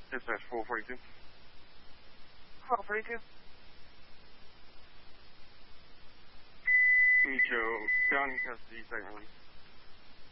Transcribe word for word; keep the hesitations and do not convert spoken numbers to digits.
Dispatch four forty-two. four forty-two. Meet you down in custody, second release.